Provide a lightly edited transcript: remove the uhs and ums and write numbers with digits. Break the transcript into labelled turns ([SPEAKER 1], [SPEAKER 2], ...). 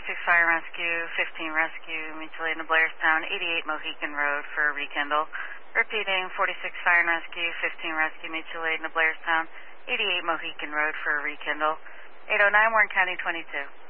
[SPEAKER 1] 46 Fire and Rescue, 15 Rescue, mutual aid in Blairstown, 88 Mohican Road for a rekindle. Repeating, 46 Fire and Rescue, 15 Rescue, mutual aid in Blairstown, 88 Mohican Road for a rekindle. 809 Warren County 22.